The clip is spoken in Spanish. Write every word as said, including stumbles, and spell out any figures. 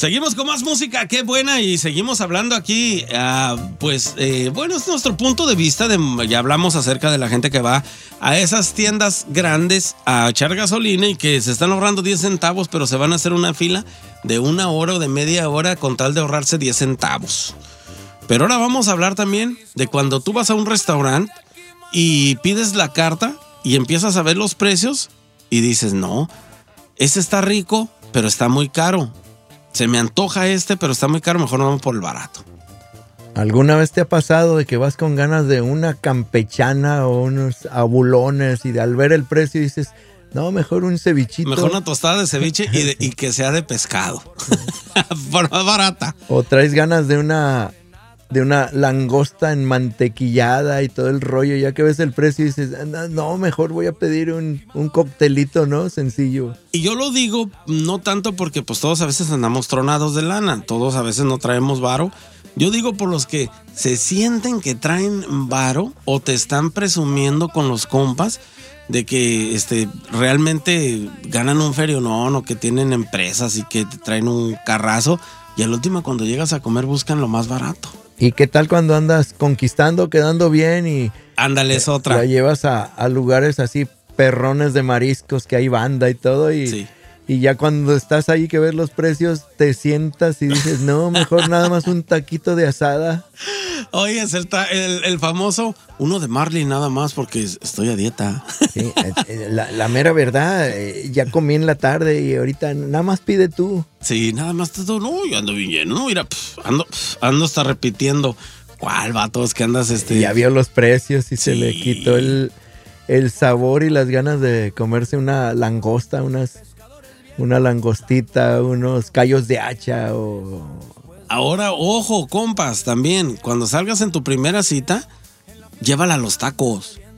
Seguimos con más música, qué buena, y seguimos hablando aquí, uh, pues, eh, bueno, es nuestro punto de vista, de, ya hablamos acerca de la gente que va a esas tiendas grandes a echar gasolina y que se están ahorrando diez centavos, pero se van a hacer una fila de una hora o de media hora con tal de ahorrarse diez centavos. Pero ahora vamos a hablar también de cuando tú vas a un restaurante y pides la carta y empiezas a ver los precios y dices, no, este está rico, pero está muy caro. Se me antoja este, pero está muy caro, mejor no vamos por el barato. ¿Alguna vez te ha pasado de que vas con ganas de una campechana o unos abulones y de al ver el precio dices, no, mejor un cevichito? Mejor una tostada de ceviche y, de, y que sea de pescado. Por más barata. O traes ganas de una, de una langosta enmantequillada y todo el rollo, ya que ves el precio y dices, no, mejor voy a pedir un, un coctelito, ¿no? Sencillo. Y yo lo digo no tanto porque pues todos a veces andamos tronados de lana, todos a veces no traemos varo. Yo digo por los que se sienten que traen varo o te están presumiendo con los compas de que este realmente ganan un ferionón o que tienen empresas y que te traen un carrazo, y al último cuando llegas a comer buscan lo más barato. ¿Y qué tal cuando andas conquistando, quedando bien y ándale, es otra? La llevas a, a lugares así perrones de mariscos que hay banda y todo y, sí. y ya cuando estás ahí que ves los precios te sientas y dices, no, mejor nada más un taquito de asada. Oye, es el, el, el famoso uno de Marley nada más porque estoy a dieta. Sí, la, la mera verdad, ya comí en la tarde y ahorita nada más pide tú. Sí, nada más tú, no, yo ando bien lleno, no, mira, pf, ando, pf, ando hasta repitiendo. ¿Cuál, vato? Es que andas este... Ya vio los precios y sí. Se le quitó el, el sabor y las ganas de comerse una langosta, unas, una langostita, unos callos de hacha o... Ahora, ojo, compas, también, cuando salgas en tu primera cita, llévala a los tacos.